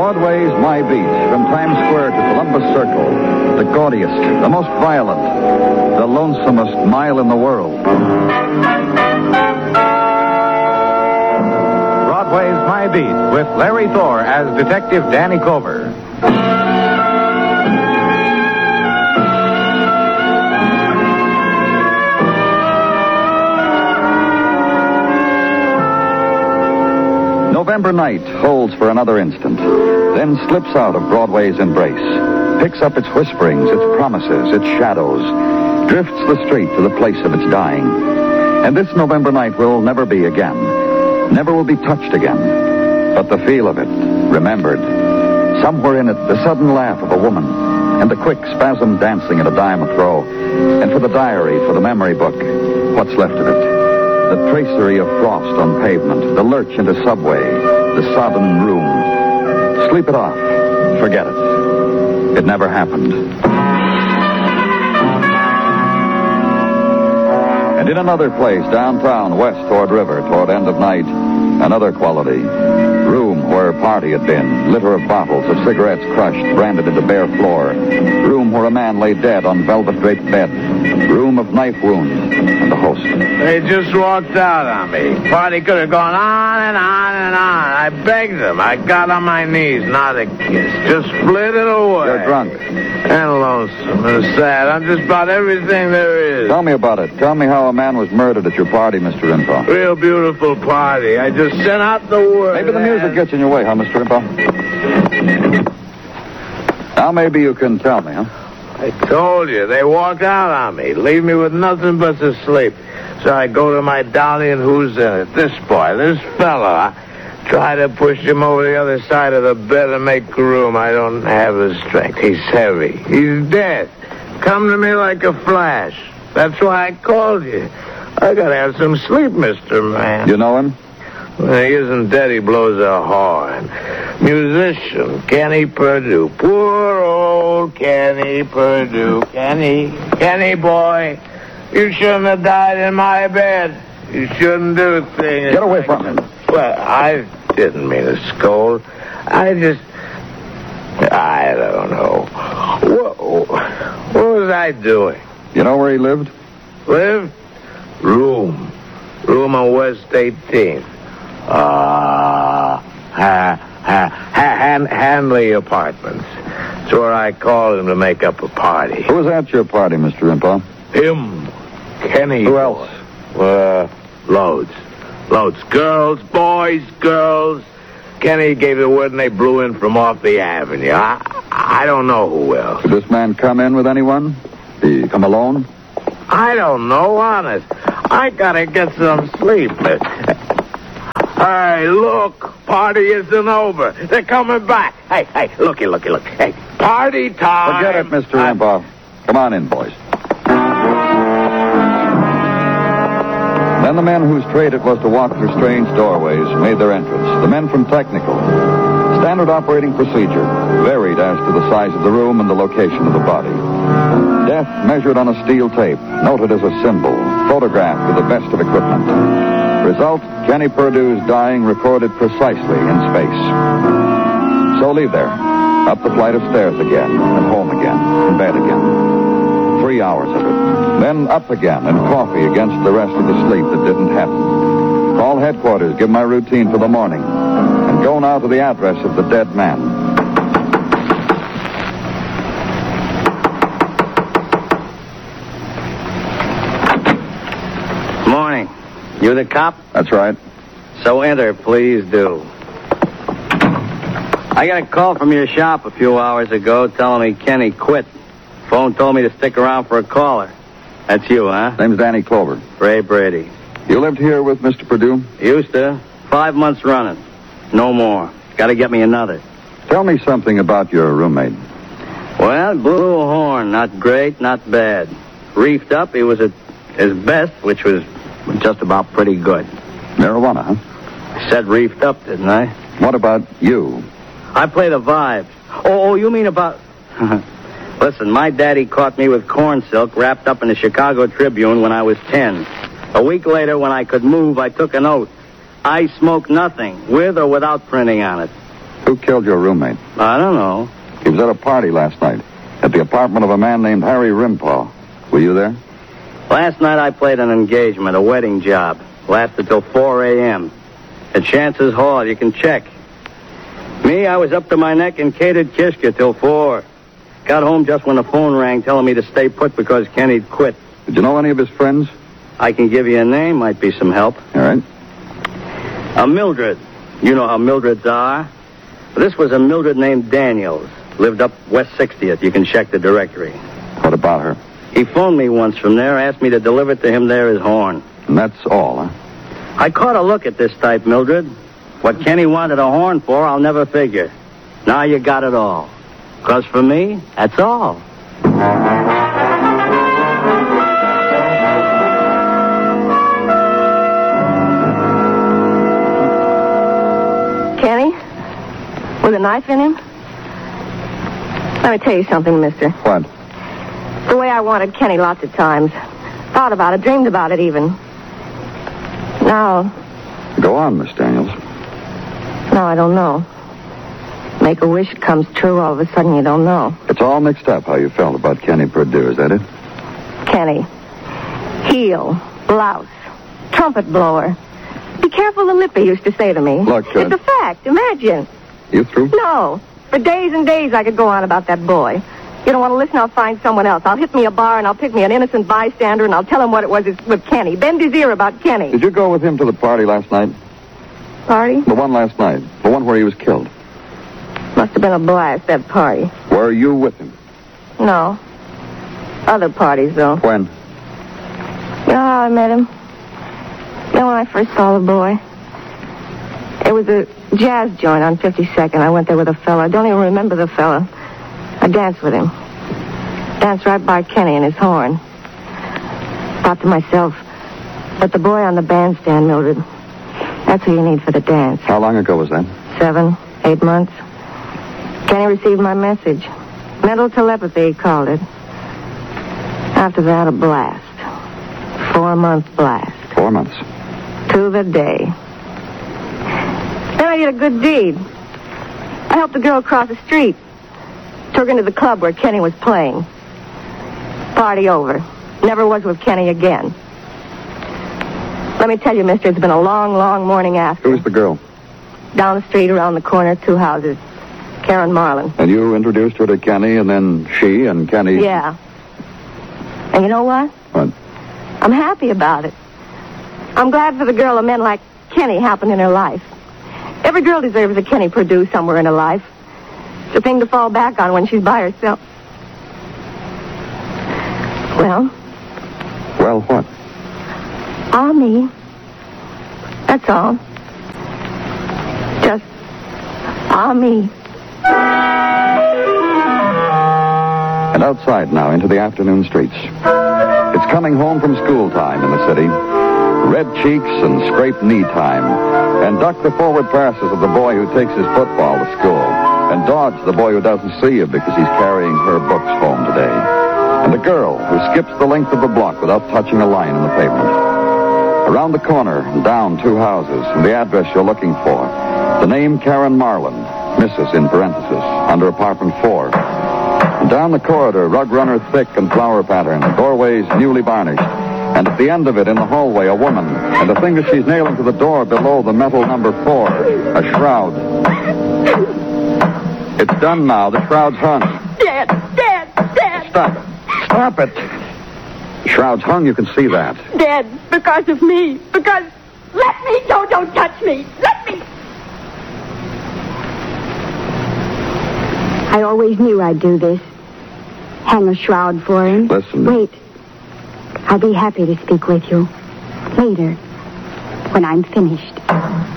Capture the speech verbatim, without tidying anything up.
Broadway's My Beat, from Times Square to Columbus Circle, the gaudiest, the most violent, the lonesomest mile in the world. Broadway's My Beat, with Larry Thor as Detective Danny Clover. November night holds for another instant, then slips out of Broadway's embrace, picks up its whisperings, its promises, its shadows, drifts the street to the place of its dying. And this November night will never be again, never will be touched again. But the feel of it, remembered. Somewhere in it, the sudden laugh of a woman, and the quick spasm dancing at a dime a throw. And for the diary, for the memory book, what's left of it? The tracery of frost on pavement, the lurch into subway, the sodden room. Sleep it off. Forget it. It never happened. And in another place, downtown, west toward river, toward end of night, another quality. Room where party had been. Litter of bottles, of cigarettes crushed, branded into bare floor. Room where a man lay dead on velvet-draped bed. Room of knife wounds and the host. They just walked out on me. Party could have gone on and on and on. I begged them. I got on my knees, not a kiss. Just flitted away. You're drunk. And lonesome and sad. I'm just about everything there is. Tell me about it. Tell me how a man was murdered at your party, Mister Impa. Real beautiful party. I just sent out the word. Maybe the music gets in your way, huh, Mister Impa? Now maybe you can tell me, huh? I told you, they walked out on me, leave me with nothing but to sleep. So I go to my dolly, and who's in it? This boy, this fella. I try to push him over the other side of the bed and make room. I don't have the strength. He's heavy. He's dead. Come to me like a flash. That's why I called you. I gotta have some sleep, Mister Man. You know him? When he isn't dead, he blows a horn. Musician, Kenny Purdue. Poor old Kenny Purdue. Kenny, Kenny boy, you shouldn't have died in my bed. You shouldn't do things. Get away from him. Well, I didn't mean to scold. I just... I don't know. What, what was I doing? You know where he lived? Lived? Room. Room on West eighteenth. Ah, uh, ha, ha, ha, Han, Hanley Apartments. That's where I called him to make up a party. Who was at your party, Mister Impa? Him. Kenny. Who else? Uh, loads. Loads. Girls, boys, girls. Kenny gave the word and they blew in from off the avenue. I, I don't know who else. Did this man come in with anyone? Did he come alone? I don't know, honest. I gotta get some sleep. Hey, look, party isn't over. They're coming back. Hey, hey, looky, looky, look. Hey, party time. Forget it, Mister I... Impa. Come on in, boys. Then the men whose trade it was to walk through strange doorways made their entrance. The men from Technical. Standard operating procedure, varied as to the size of the room and the location of the body. Death measured on a steel tape, noted as a symbol, photographed with the best of equipment. Result, Kenny Purdue's dying recorded precisely in space. So leave there, up the flight of stairs again, and home again, and bed again. Three hours of it. Then up again, and coffee against the rest of the sleep that didn't happen. Call headquarters, give my routine for the morning, and go now to the address of the dead man. Morning. You the cop? That's right. So enter, please do. I got a call from your shop a few hours ago telling me Kenny quit. Phone told me to stick around for a caller. That's you, huh? Name's Danny Clover. Ray Brady. You lived here with Mister Purdue? Used to. Five months running. No more. Got to get me another. Tell me something about your roommate. Well, blew a horn. Not great, not bad. Reefed up, he was at his best, which was just about pretty good. Marijuana, huh? I said reefed up, didn't I? What about you? I play the vibes. Oh, oh you mean about... Listen, my daddy caught me with corn silk wrapped up in the Chicago Tribune when I was ten. A week later, when I could move, I took an oath. I smoke nothing, with or without printing on it. Who killed your roommate? I don't know. He was at a party last night at the apartment of a man named Harry Rimpaw. Were you there? Last night I played an engagement, a wedding job. Lasted till four a.m. At Chance's Hall. You can check. Me, I was up to my neck in catered Kishka till four. Got home just when the phone rang telling me to stay put because Kenny'd quit. Did you know any of his friends? I can give you a name. Might be some help. All right. A Mildred. You know how Mildreds are. This was a Mildred named Daniels. Lived up West sixtieth. You can check the directory. What about her? He phoned me once from there, asked me to deliver to him there his horn. And that's all, huh? I caught a look at this type, Mildred. What Kenny wanted a horn for, I'll never figure. Now you got it all. 'Cause for me, that's all. Kenny? With a knife in him? Let me tell you something, mister. What? The way I wanted Kenny lots of times. Thought about it, dreamed about it even. Now, Go on, Miss Daniels. now I don't know. Make a wish comes true, all of a sudden you don't know. It's all mixed up how you felt about Kenny Perdue, is that it? Kenny. Heel. Blouse. Trumpet blower. Be careful the lip, he used to say to me. Look, uh, It's a fact. Imagine. You through? No. For days and days I could go on about that boy. You don't want to listen, I'll find someone else. I'll hit me a bar and I'll pick me an innocent bystander and I'll tell him what it was with Kenny. Bend his ear about Kenny. Did you go with him to the party last night? Party? The one last night. The one where he was killed. Must have been a blast, that party. Were you with him? No. Other parties, though. When? You know how I met him? You know when I first saw the boy? It was a jazz joint on fifty-second. I went there with a fella. I don't even remember the fella. I danced with him. Danced right by Kenny and his horn. Thought to myself, but the boy on the bandstand, Mildred, that's who you need for the dance. How long ago was that? Seven, eight months. Kenny received my message. Mental telepathy, he called it. After that, a blast. Four-month blast. Four months. To the day. Then I did a good deed. I helped a girl across the street. Took her into the club where Kenny was playing. Party over. Never was with Kenny again. Let me tell you, mister, it's been a long, long morning after. Who's the girl? Down the street, around the corner, two houses. Karen Marlin. And you introduced her to Kenny, and then she and Kenny... Yeah. And you know what? What? I'm happy about it. I'm glad for the girl a man like Kenny happened in her life. Every girl deserves a Kenny Perdue somewhere in her life. It's a thing to fall back on when she's by herself. Well? Well, what? All me. That's all. Just all me. And outside now into the afternoon streets. It's coming home from school time in the city. Red cheeks and scraped knee time. And duck the forward passes of the boy who takes his football to school. And dodge the boy who doesn't see you because he's carrying her books home today. And the girl who skips the length of the block without touching a line in the pavement. Around the corner and down two houses and the address you're looking for. The name Karen Marlin, Missus in parenthesis, under apartment four. And down the corridor, rug runner thick and flower pattern, doorways newly varnished. And at the end of it, in the hallway, a woman. And the finger she's nailing to the door below the metal number four, a shroud. It's done now. The shroud's hung. Dad, Dad, Dad. Stop. Stop it. The shroud's hung. You can see that. Dad, because of me. Because... Let me go. Don't touch me. Let me... I always knew I'd do this. Hang a shroud for him. Listen. Wait. I'll be happy to speak with you. Later. When I'm finished.